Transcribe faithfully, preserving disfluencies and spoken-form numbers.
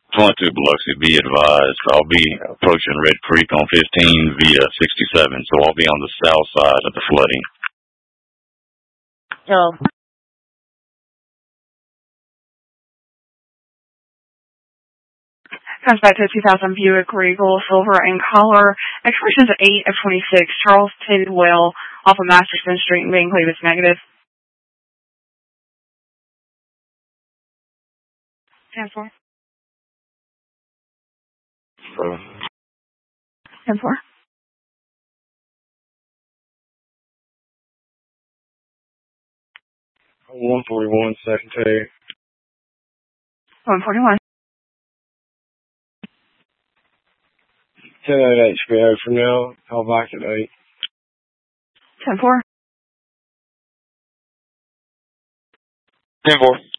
twenty-two Biloxi, be advised, I'll be approaching Red Creek on fifteen via sixty-seven, so I'll be on the south side of the flooding. Oh. Comes back to two thousand Buick Regal, silver in color. Expressions at eight of twenty-six. Charles Tidwell off of Masterson Street in Van Cleave is negative. ten four. ten four. one forty-one, second take. one forty-one. ten eight H P O for now. Call back at eight. ten four. ten four.